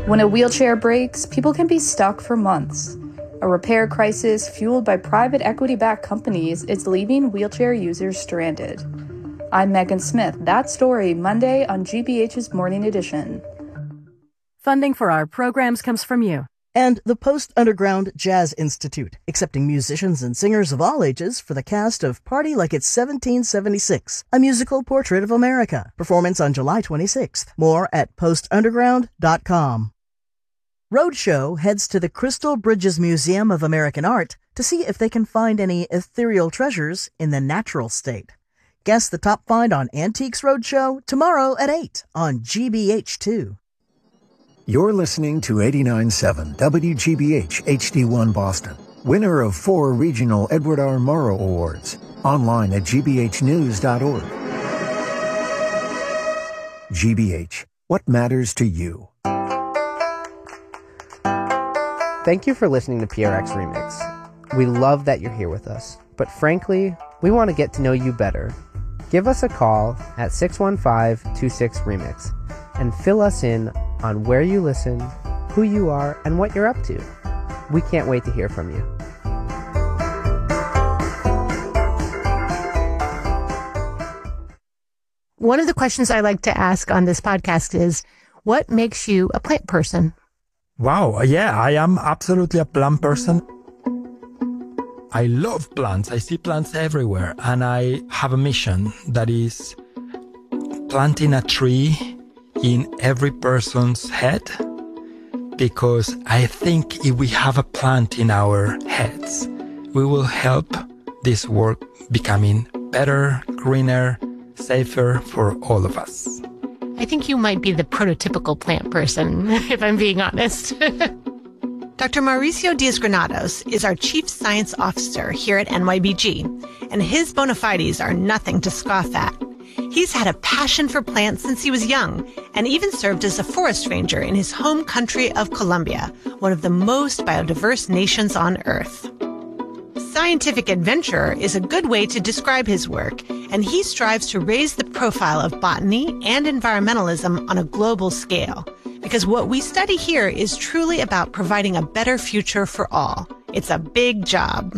When a wheelchair breaks, people can be stuck for months. A repair crisis fueled by private equity-backed companies is leaving wheelchair users stranded. I'm Megan Smith. That story, Monday on GBH's Morning Edition. Funding for our programs comes from you. And the Post-Underground Jazz Institute, accepting musicians and singers of all ages for the cast of Party Like It's 1776, a musical portrait of America. Performance on July 26th. More at postunderground.com. Roadshow heads to the Crystal Bridges Museum of American Art to see if they can find any ethereal treasures in the natural state. Guess the top find on Antiques Roadshow tomorrow at 8 on GBH2. You're listening to 89.7 WGBH HD1 Boston, winner of 4 regional Edward R. Murrow Awards. Online at gbhnews.org. GBH, what matters to you? Thank you for listening to PRX Remix. We love that you're here with us, but frankly, we want to get to know you better. Give us a call at 615-26-REMIX and fill us in on where you listen, who you are, and what you're up to. We can't wait to hear from you. One of the questions I like to ask on this podcast is, what makes you a plant person? Wow, yeah, I am absolutely a plant person. I love plants. I see plants everywhere. And I have a mission that is planting a tree in every person's head, because I think if we have a plant in our heads, we will help this world becoming better, greener, safer for all of us. I think you might be the prototypical plant person, if I'm being honest. Dr. Mauricio Diaz-Granados is our Chief Science Officer here at NYBG, and his bona fides are nothing to scoff at. He's had a passion for plants since he was young, and even served as a forest ranger in his home country of Colombia, one of the most biodiverse nations on Earth. Scientific adventure is a good way to describe his work, and he strives to raise the profile of botany and environmentalism on a global scale, because what we study here is truly about providing a better future for all. It's a big job.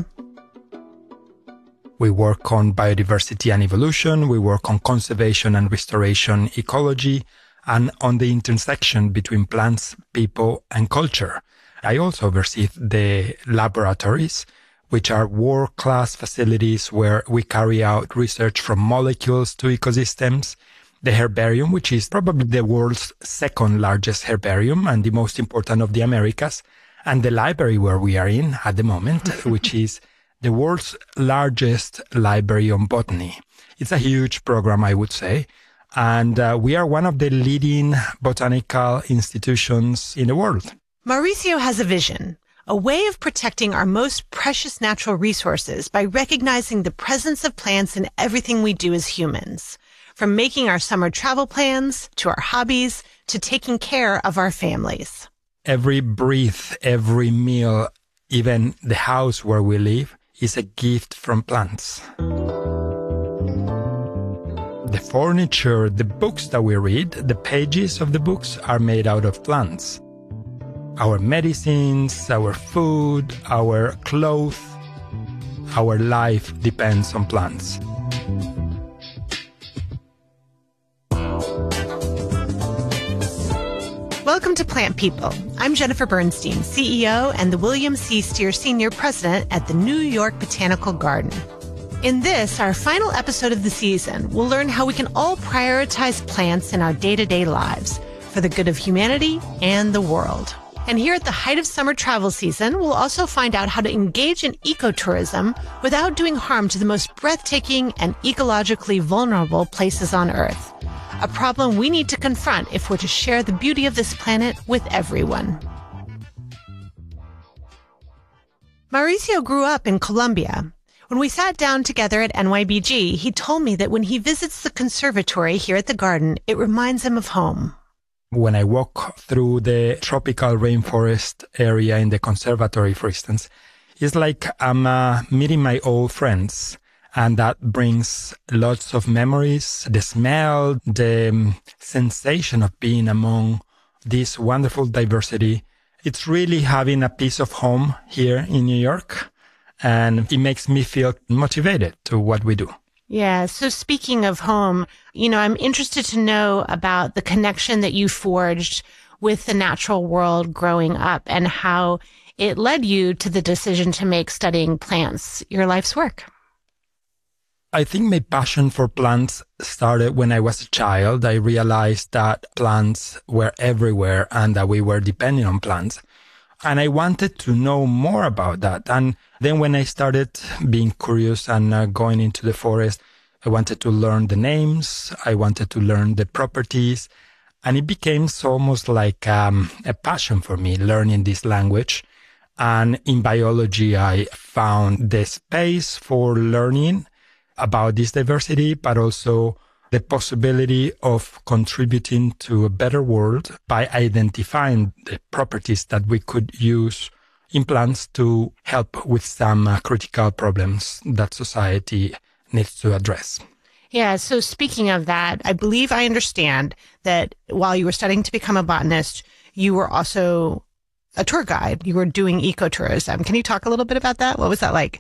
We work on biodiversity and evolution, we work on conservation and restoration ecology, and on the intersection between plants, people, and culture. I also oversee the laboratories, which are world-class facilities where we carry out research from molecules to ecosystems, the herbarium, which is probably the world's second largest herbarium and the most important of the Americas, and the library where we are in at the moment, which is the world's largest library on botany. It's a huge program, I would say, and we are one of the leading botanical institutions in the world. Mauricio has a vision, a way of protecting our most precious natural resources by recognizing the presence of plants in everything we do as humans, from making our summer travel plans, to our hobbies, to taking care of our families. Every breath, every meal, even the house where we live, is a gift from plants. The furniture, the books that we read, the pages of the books are made out of plants. Our medicines, our food, our clothes, our life depends on plants. Welcome to Plant People. I'm Jennifer Bernstein, CEO and the William C. Steer Sr. President at the New York Botanical Garden. In this, our final episode of the season, we'll learn how we can all prioritize plants in our day-to-day lives for the good of humanity and the world. And here at the height of summer travel season, we'll also find out how to engage in ecotourism without doing harm to the most breathtaking and ecologically vulnerable places on Earth. A problem we need to confront if we're to share the beauty of this planet with everyone. Mauricio grew up in Colombia. When we sat down together at NYBG, he told me that when he visits the conservatory here at the garden, it reminds him of home. When I walk through the tropical rainforest area in the conservatory, for instance, it's like I'm meeting my old friends. And that brings lots of memories, the smell, the sensation of being among this wonderful diversity. It's really having a piece of home here in New York, and it makes me feel motivated to what we do. Yeah. So speaking of home, I'm interested to know about the connection that you forged with the natural world growing up and how it led you to the decision to make studying plants your life's work. I think my passion for plants started when I was a child. I realized that plants were everywhere and that we were depending on plants. And I wanted to know more about that. And then when I started being curious and going into the forest, I wanted to learn the names. I wanted to learn the properties. And it became almost like a passion for me, learning this language. And in biology, I found the space for learning about this diversity, but also the possibility of contributing to a better world by identifying the properties that we could use in plants to help with some critical problems that society needs to address. Yeah. So speaking of that, I believe I understand that while you were studying to become a botanist, you were also a tour guide. You were doing ecotourism. Can you talk a little bit about that? What was that like?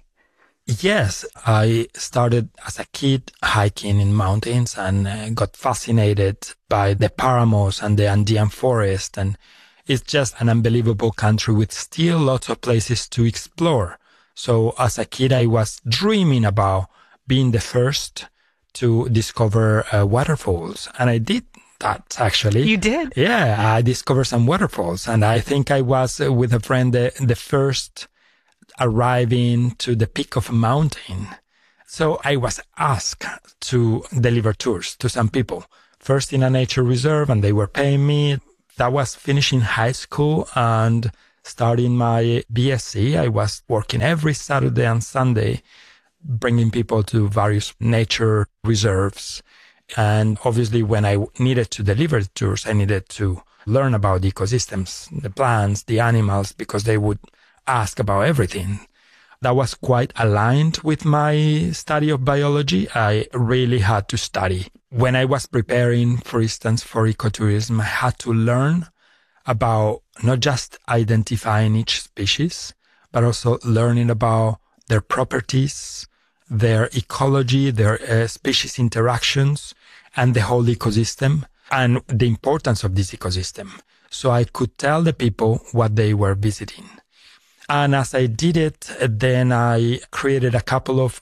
Yes, I started as a kid hiking in mountains and got fascinated by the Paramos and the Andean forest. And it's just an unbelievable country with still lots of places to explore. So as a kid, I was dreaming about being the first to discover waterfalls. And I did that, actually. You did? Yeah, I discovered some waterfalls. And I think I was with a friend, the first arriving to the peak of a mountain. So I was asked to deliver tours to some people, first in a nature reserve, and they were paying me. That was finishing high school and starting my BSc. I was working every Saturday and Sunday, bringing people to various nature reserves. And obviously, when I needed to deliver tours, I needed to learn about the ecosystems, the plants, the animals, because they would ask about everything. That was quite aligned with my study of biology. I really had to study. When I was preparing, for instance, for ecotourism, I had to learn about not just identifying each species, but also learning about their properties, their ecology, their species interactions, and the whole ecosystem, and the importance of this ecosystem. So I could tell the people what they were visiting. And as I did it, then I created a couple of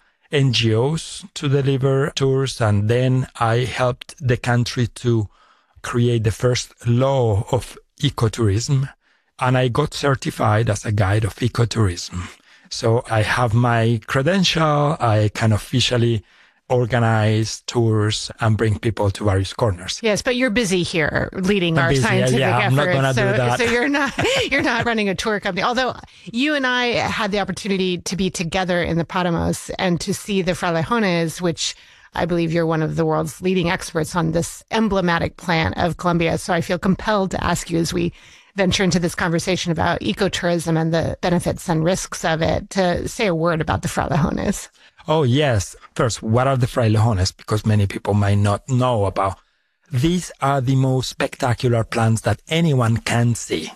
NGOs to deliver tours. And then I helped the country to create the first law of ecotourism. And I got certified as a guide of ecotourism. So I have my credential. I can officially organize tours and bring people to various corners. Yes, but you're busy here leading our scientific efforts. I'm not going to do that. So you're not running a tour company. Although you and I had the opportunity to be together in the Paramos and to see the frailejones, which I believe you're one of the world's leading experts on this emblematic plant of Colombia. So I feel compelled to ask you as we venture into this conversation about ecotourism and the benefits and risks of it to say a word about the frailejones. Oh, yes. First, what are the frailejones? Because many people might not know about. These are the most spectacular plants that anyone can see.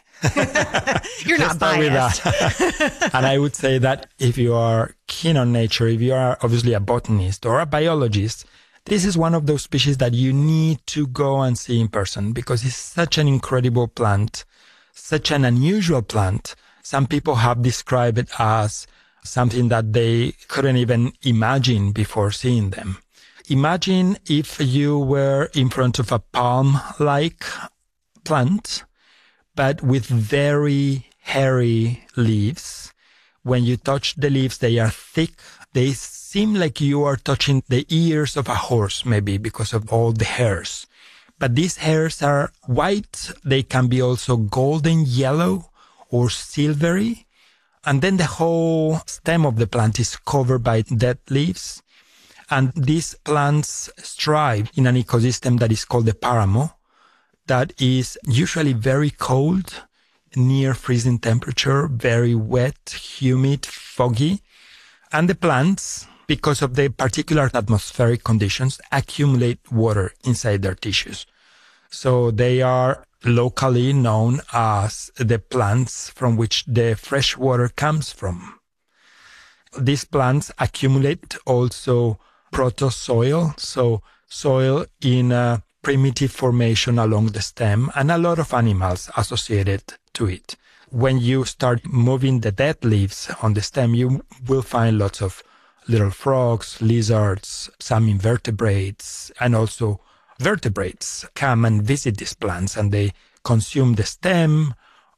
You're not biased. And I would say that if you are keen on nature, if you are obviously a botanist or a biologist, this is one of those species that you need to go and see in person because it's such an incredible plant, such an unusual plant. Some people have described it as something that they couldn't even imagine before seeing them. Imagine if you were in front of a palm-like plant, but with very hairy leaves. When you touch the leaves, they are thick. They seem like you are touching the ears of a horse, maybe because of all the hairs. But these hairs are white. They can be also golden yellow or silvery. And then the whole stem of the plant is covered by dead leaves. And these plants thrive in an ecosystem that is called the Paramo, that is usually very cold, near freezing temperature, very wet, humid, foggy. And the plants, because of the particular atmospheric conditions, accumulate water inside their tissues. So they are locally known as the plants from which the fresh water comes from. These plants accumulate also protosoil, so soil in a primitive formation along the stem, and a lot of animals associated to it. When you start moving the dead leaves on the stem, you will find lots of little frogs, lizards, some invertebrates, and also vertebrates come and visit these plants, and they consume the stem,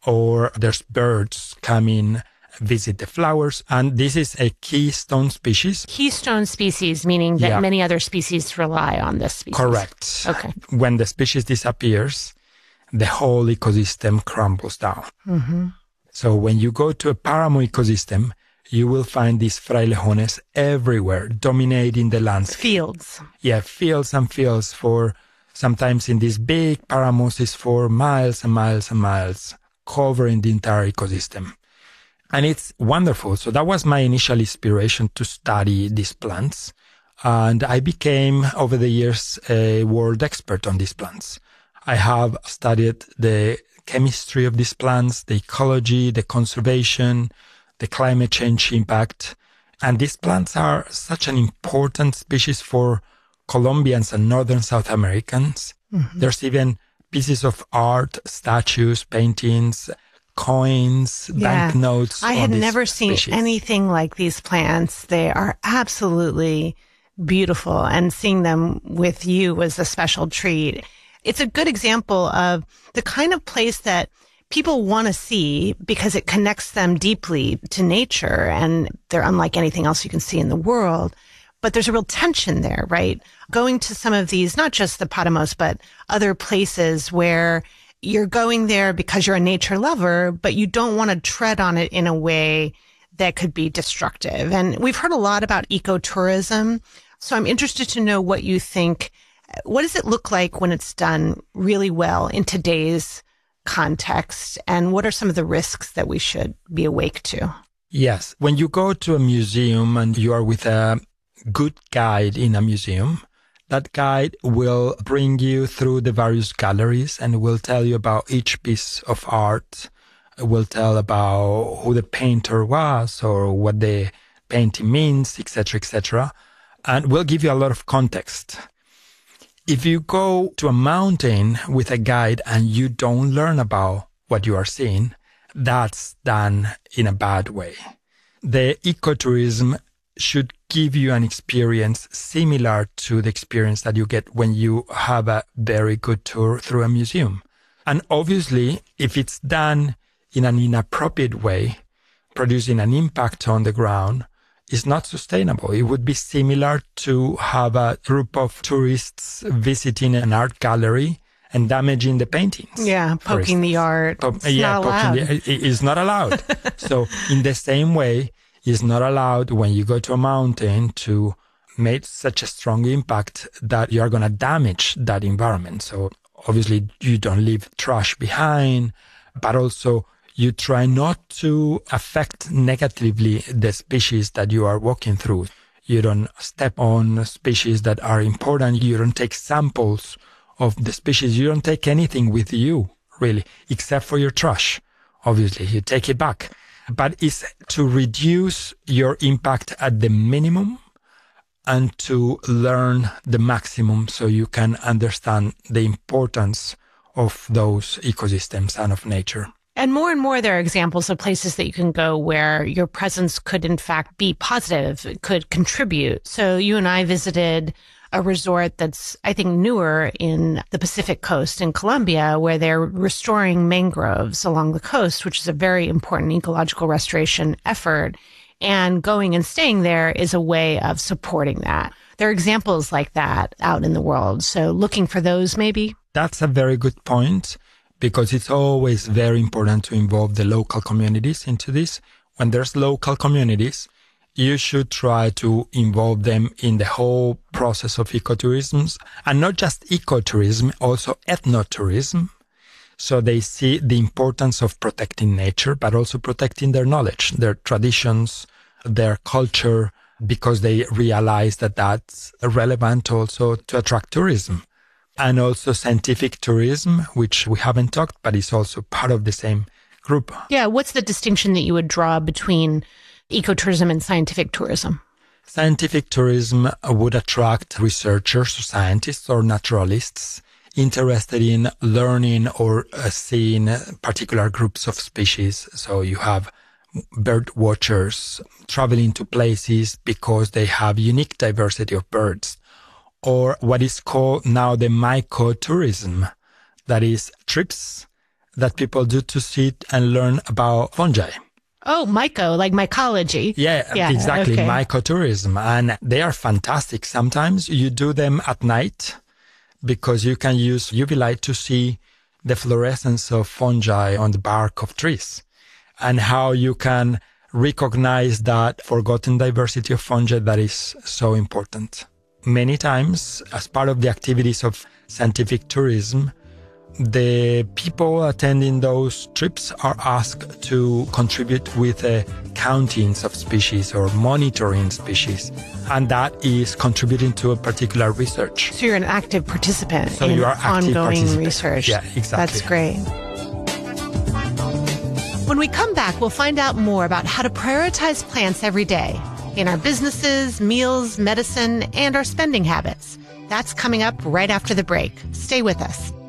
or there's birds coming visit the flowers. And this is a keystone species. Keystone species, meaning that many other species rely on this species. Correct. Okay. When the species disappears, the whole ecosystem crumbles down. Mm-hmm. So when you go to a paramo ecosystem, you will find these frailejones everywhere, dominating the landscape. Fields. Yeah, fields and fields for sometimes in these big paramos for miles and miles and miles, covering the entire ecosystem. And it's wonderful. So that was my initial inspiration to study these plants. And I became, over the years, a world expert on these plants. I have studied the chemistry of these plants, the ecology, the conservation, the climate change impact. And these plants are such an important species for Colombians and Northern South Americans. Mm-hmm. There's even pieces of art, statues, paintings, coins, banknotes. I had never seen anything like these plants. They are absolutely beautiful, and seeing them with you was a special treat. It's a good example of the kind of place that people want to see because it connects them deeply to nature, and they're unlike anything else you can see in the world. But there's a real tension there, right? Going to some of these, not just the Paramos, but other places where you're going there because you're a nature lover, but you don't want to tread on it in a way that could be destructive. And we've heard a lot about ecotourism. So I'm interested to know what you think. What does it look like when it's done really well in today's context? And what are some of the risks that we should be awake to? Yes. When you go to a museum and you are with a good guide in a museum, that guide will bring you through the various galleries and will tell you about each piece of art, will tell about who the painter was or what the painting means, etc., etc., and will give you a lot of context. If you go to a mountain with a guide and you don't learn about what you are seeing, that's done in a bad way. The ecotourism should give you an experience similar to the experience that you get when you have a very good tour through a museum. And obviously, if it's done in an inappropriate way, producing an impact on the ground, is not sustainable. It would be similar to have a group of tourists visiting an art gallery and damaging the paintings. Yeah, poking the art. It's not allowed. So in the same way, it's not allowed when you go to a mountain to make such a strong impact that you are going to damage that environment. So obviously you don't leave trash behind, but also you try not to affect negatively the species that you are walking through. You don't step on species that are important. You don't take samples of the species. You don't take anything with you, really, except for your trash. Obviously, you take it back. But it's to reduce your impact at the minimum and to learn the maximum so you can understand the importance of those ecosystems and of nature. And more there are examples of places that you can go where your presence could in fact be positive, could contribute. So you and I visited a resort that's, I think, newer in the Pacific coast in Colombia, where they're restoring mangroves along the coast, which is a very important ecological restoration effort. And going and staying there is a way of supporting that. There are examples like that out in the world. So looking for those, maybe? That's a very good point, because it's always very important to involve the local communities into this. When there's local communities, you should try to involve them in the whole process of ecotourism, and not just ecotourism, also ethnotourism. So they see the importance of protecting nature, but also protecting their knowledge, their traditions, their culture, because they realize that that's relevant also to attract tourism. and also scientific tourism, which we haven't talked, but is also part of the same group. Yeah, what's the distinction that you would draw between ecotourism and scientific tourism? Scientific tourism would attract researchers, scientists, or naturalists interested in learning or seeing particular groups of species. So you have bird watchers traveling to places because they have unique diversity of birds, or what is called now the mycotourism, that is trips that people do to see and learn about fungi. Oh, myco, like mycology. Yeah, exactly. Okay. Mycotourism. And they are fantastic. Sometimes you do them at night because you can use UV light to see the fluorescence of fungi on the bark of trees and how you can recognize that forgotten diversity of fungi that is so important. Many times, as part of the activities of scientific tourism, the people attending those trips are asked to contribute with countings of species or monitoring species, and that is contributing to a particular research. So you're an active participant So in you are active ongoing participant. research. Yeah, exactly. That's great. When we come back, we'll find out more about how to prioritize plants every day in our businesses, meals, medicine, and our spending habits. That's coming up right after the break. Stay with us.